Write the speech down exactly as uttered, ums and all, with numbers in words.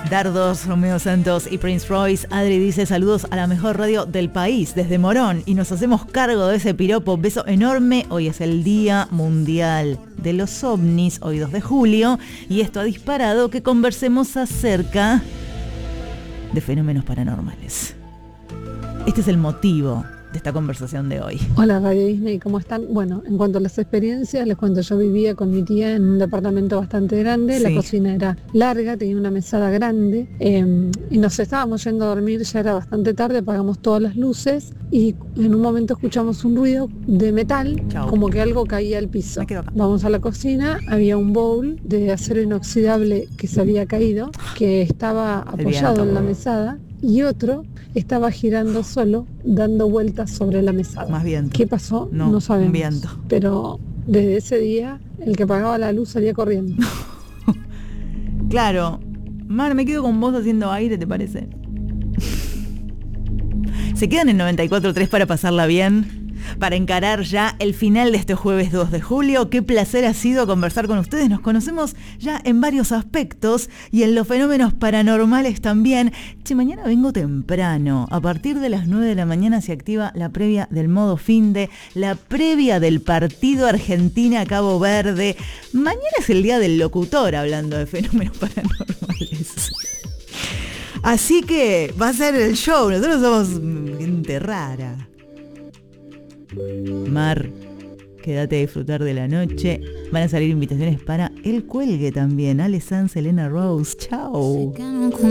Dardos, Romeo Santos y Prince Royce. Adri dice saludos a la mejor radio del país desde Morón y nos hacemos cargo de ese piropo. Beso enorme. Hoy es el Día Mundial de los OVNIs, hoy dos de julio, y esto ha disparado que conversemos acerca de fenómenos paranormales. Este es el motivo de esta conversación de hoy. Hola Radio Disney, ¿cómo están? Bueno, en cuanto a las experiencias, les cuento, yo vivía con mi tía en un departamento bastante grande, sí. La cocina era larga, tenía una mesada grande, eh, y nos estábamos yendo a dormir, ya era bastante tarde, apagamos todas las luces y en un momento escuchamos un ruido de metal, Chau. como que algo caía al piso. Vamos a la cocina, había un bowl de acero inoxidable que se había caído, que estaba apoyado en la mesada, y otro estaba girando solo, dando vueltas sobre la mesada. Más viento. ¿Qué pasó? No, no sabemos. Viento. Pero desde ese día, el que apagaba la luz salía corriendo. Claro. Mar, me quedo con vos haciendo aire, ¿te parece? Se quedan en noventa y cuatro punto tres para pasarla bien, para encarar ya el final de este jueves dos de julio. Qué placer ha sido conversar con ustedes. Nos conocemos ya en varios aspectos y en los fenómenos paranormales también. Che, mañana vengo temprano. A partir de las nueve de la mañana se activa la previa del modo finde, la previa del partido Argentina-Cabo Verde. Mañana es el día del locutor hablando de fenómenos paranormales. Así que va a ser el show. Nosotros somos gente rara. Mar, quédate a disfrutar de la noche. Van a salir invitaciones para El Cuelgue también. Ale Sanz, Elena Rose. Chao.